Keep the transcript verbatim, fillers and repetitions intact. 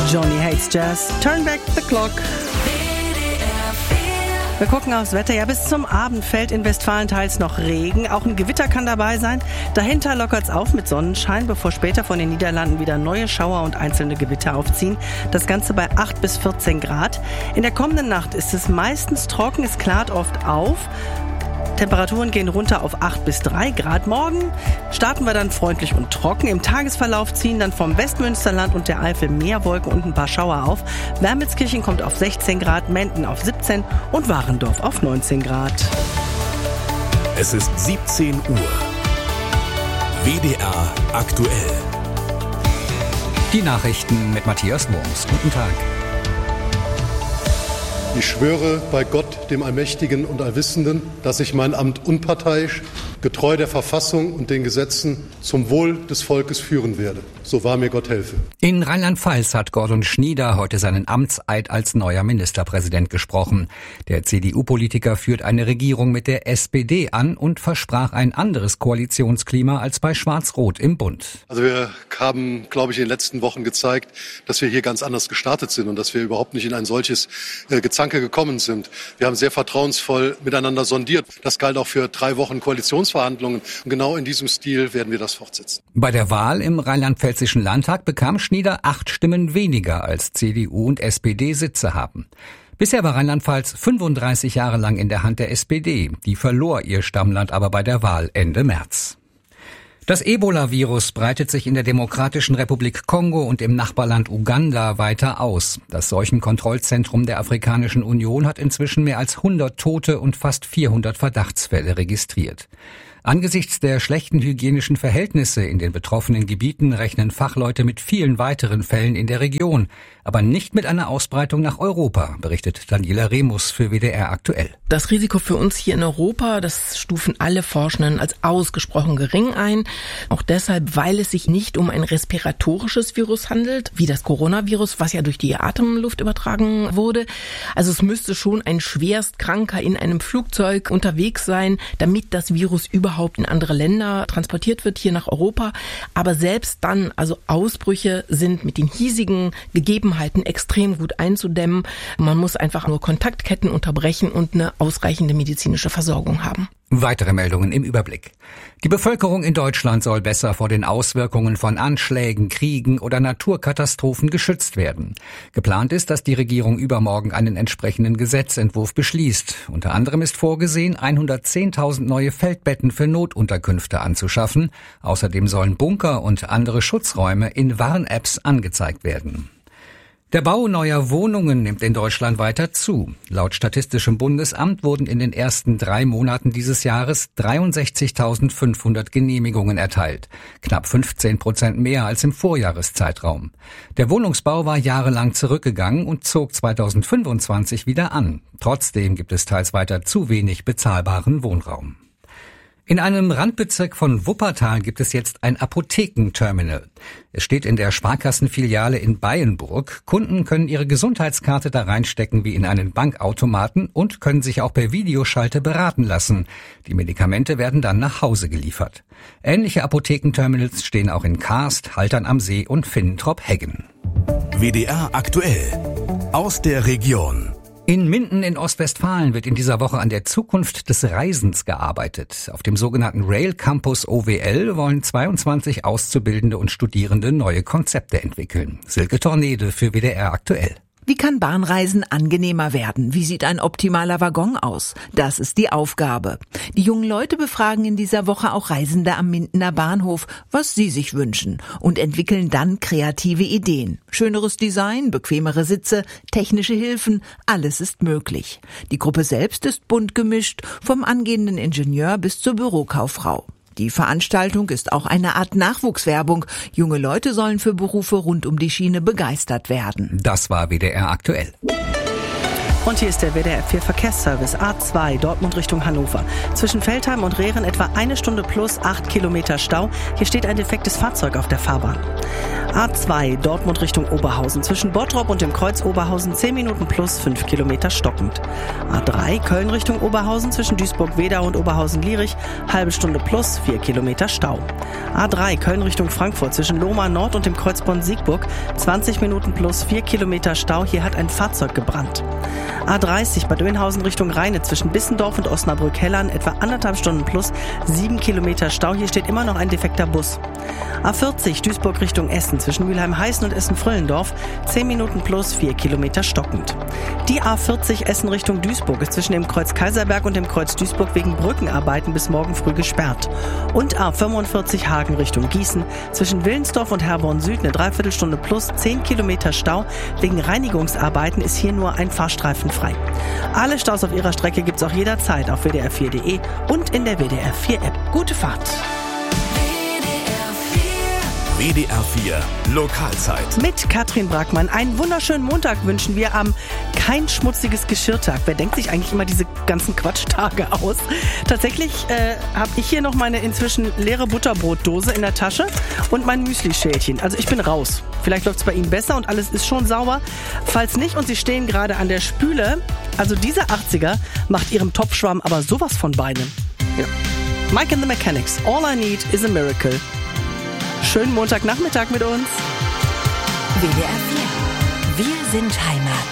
Johnny Hates Jazz, Turn Back the Clock. Wir gucken aufs Wetter. Ja, bis zum Abend fällt in Westfalen teils noch Regen. Auch ein Gewitter kann dabei sein. Dahinter lockert's auf mit Sonnenschein, bevor später von den Niederlanden wieder neue Schauer und einzelne Gewitter aufziehen. Das Ganze bei acht bis vierzehn Grad. In der kommenden Nacht ist es meistens trocken, es klart oft auf. Temperaturen gehen runter auf acht bis drei Grad. Morgen starten wir dann freundlich und trocken. Im Tagesverlauf ziehen dann vom Westmünsterland und der Eifel mehr Wolken und ein paar Schauer auf. Wermelskirchen kommt auf sechzehn Grad, Menden auf siebzehn und Warendorf auf neunzehn Grad. Es ist siebzehn Uhr. W D R aktuell. Die Nachrichten mit Matthias Wurms. Guten Tag. Ich schwöre bei Gott, dem Allmächtigen und Allwissenden, dass ich mein Amt unparteiisch, getreu der Verfassung und den Gesetzen zum Wohl des Volkes führen werde. So wahr mir Gott helfe. In Rheinland-Pfalz hat Gordon Schnieder heute seinen Amtseid als neuer Ministerpräsident gesprochen. Der C D U-Politiker führt eine Regierung mit der S P D an und versprach ein anderes Koalitionsklima als bei Schwarz-Rot im Bund. Also wir haben, glaube ich, in den letzten Wochen gezeigt, dass wir hier ganz anders gestartet sind und dass wir überhaupt nicht in ein solches äh, Gezanke gekommen sind. Wir haben sehr vertrauensvoll miteinander sondiert. Das galt auch für drei Wochen Koalitionsverhandlungen. Und genau in diesem Stil werden wir das fortsetzen. Bei der Wahl im Rheinland-Pfälzischen Landtag bekam Schnieder acht Stimmen weniger, als C D U und S P D Sitze haben. Bisher war Rheinland-Pfalz fünfunddreißig Jahre lang in der Hand der S P D. Die verlor ihr Stammland aber bei der Wahl Ende März. Das Ebola-Virus breitet sich in der Demokratischen Republik Kongo und im Nachbarland Uganda weiter aus. Das Seuchenkontrollzentrum der Afrikanischen Union hat inzwischen mehr als hundert Tote und fast vierhundert Verdachtsfälle registriert. Angesichts der schlechten hygienischen Verhältnisse in den betroffenen Gebieten rechnen Fachleute mit vielen weiteren Fällen in der Region, aber nicht mit einer Ausbreitung nach Europa, berichtet Daniela Remus für W D R aktuell. Das Risiko für uns hier in Europa, das stufen alle Forschenden als ausgesprochen gering ein. Auch deshalb, weil es sich nicht um ein respiratorisches Virus handelt, wie das Coronavirus, was ja durch die Atemluft übertragen wurde. Also es müsste schon ein Schwerstkranker in einem Flugzeug unterwegs sein, damit das Virus überhaupt in andere Länder transportiert wird, hier nach Europa. Aber selbst dann, also Ausbrüche sind mit den hiesigen Gegebenheiten extrem gut einzudämmen. Man muss einfach nur Kontaktketten unterbrechen und eine ausreichende medizinische Versorgung haben. Weitere Meldungen im Überblick. Die Bevölkerung in Deutschland soll besser vor den Auswirkungen von Anschlägen, Kriegen oder Naturkatastrophen geschützt werden. Geplant ist, dass die Regierung übermorgen einen entsprechenden Gesetzentwurf beschließt. Unter anderem ist vorgesehen, hundertzehntausend neue Feldbetten für Notunterkünfte anzuschaffen. Außerdem sollen Bunker und andere Schutzräume in Warn-Apps angezeigt werden. Der Bau neuer Wohnungen nimmt in Deutschland weiter zu. Laut Statistischem Bundesamt wurden in den ersten drei Monaten dieses Jahres dreiundsechzigtausendfünfhundert Genehmigungen erteilt. Knapp fünfzehn Prozent mehr als im Vorjahreszeitraum. Der Wohnungsbau war jahrelang zurückgegangen und zog zweitausendfünfundzwanzig wieder an. Trotzdem gibt es teils weiter zu wenig bezahlbaren Wohnraum. In einem Randbezirk von Wuppertal gibt es jetzt ein Apothekenterminal. Es steht in der Sparkassenfiliale in Beyenburg. Kunden können ihre Gesundheitskarte da reinstecken wie in einen Bankautomaten und können sich auch per Videoschalte beraten lassen. Die Medikamente werden dann nach Hause geliefert. Ähnliche Apothekenterminals stehen auch in Karst, Haltern am See und Finnentrop-Heggen. W D R aktuell. Aus der Region. In Minden in Ostwestfalen wird in dieser Woche an der Zukunft des Reisens gearbeitet. Auf dem sogenannten Rail Campus O W L wollen zweiundzwanzig Auszubildende und Studierende neue Konzepte entwickeln. Silke Tornede für W D R aktuell. Wie kann Bahnreisen angenehmer werden? Wie sieht ein optimaler Waggon aus? Das ist die Aufgabe. Die jungen Leute befragen in dieser Woche auch Reisende am Mindener Bahnhof, was sie sich wünschen, und entwickeln dann kreative Ideen. Schöneres Design, bequemere Sitze, technische Hilfen, alles ist möglich. Die Gruppe selbst ist bunt gemischt, vom angehenden Ingenieur bis zur Bürokauffrau. Die Veranstaltung ist auch eine Art Nachwuchswerbung. Junge Leute sollen für Berufe rund um die Schiene begeistert werden. Das war W D R aktuell. Und hier ist der W D R vier Verkehrsservice A zwei Dortmund Richtung Hannover. Zwischen Veltheim und Rehren etwa eine Stunde plus acht Kilometer Stau. Hier steht ein defektes Fahrzeug auf der Fahrbahn. A zwei Dortmund Richtung Oberhausen. Zwischen Bottrop und dem Kreuz Oberhausen zehn Minuten plus fünf Kilometer stockend. A drei Köln Richtung Oberhausen. Zwischen Duisburg-Wedau und Oberhausen-Lierich halbe Stunde plus vier Kilometer Stau. A drei Köln Richtung Frankfurt. Zwischen Lohmar Nord und dem Kreuz Bonn-Siegburg zwanzig Minuten plus vier Kilometer Stau. Hier hat ein Fahrzeug gebrannt. A dreißig Bad Oeynhausen Richtung Rheine zwischen Bissendorf und Osnabrück-Hellern etwa anderthalb Stunden plus sieben Kilometer Stau. Hier steht immer noch ein defekter Bus. A vierzig Duisburg Richtung Essen zwischen Mülheim-Heißen und Essen-Fröllendorf zehn Minuten plus vier Kilometer stockend. Die A vierzig Essen Richtung Duisburg ist zwischen dem Kreuz Kaiserberg und dem Kreuz Duisburg wegen Brückenarbeiten bis morgen früh gesperrt. Und A fünfundvierzig Hagen Richtung Gießen zwischen Willensdorf und Herborn Süd eine Dreiviertelstunde plus zehn Kilometer Stau. Wegen Reinigungsarbeiten ist hier nur ein Fahrstreifen frei. Alle Staus auf ihrer Strecke gibt's auch jederzeit auf w d r vier punkt de und in der W D R vier App. Gute Fahrt! W D R vier Lokalzeit. Mit Katrin Brackmann. Einen wunderschönen Montag wünschen wir am Kein schmutziges Geschirrtag. Wer denkt sich eigentlich immer diese ganzen Quatschtage aus? Tatsächlich äh, habe ich hier noch meine inzwischen leere Butterbrotdose in der Tasche und mein Müsli-Schälchen. Also ich bin raus. Vielleicht läuft es bei Ihnen besser und alles ist schon sauber. Falls nicht und Sie stehen gerade an der Spüle, also dieser achtziger macht Ihrem Topfschwamm aber sowas von Beine. Ja. Mike and the Mechanics. All I need is a miracle. Schönen Montagnachmittag mit uns. W D R vier. Wir sind Heimat.